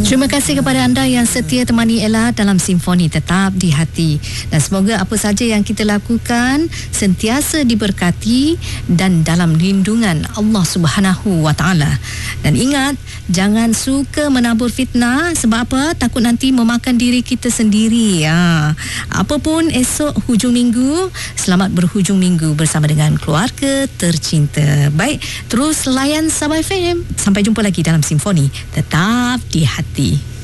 Terima kasih kepada anda yang setia temani Ella dalam Simfoni Tetap di Hati. Dan semoga apa saja yang kita lakukan sentiasa diberkati dan dalam lindungan Allah Subhanahu Wa Taala. Dan ingat, jangan suka menabur fitnah. Sebab apa? Takut nanti memakan diri kita sendiri. Apapun esok hujung minggu, selamat berhujung minggu bersama dengan keluarga tercinta. Baik, terus layan Sabah FM. Sampai jumpa lagi dalam Simfoni Tetap di Hati.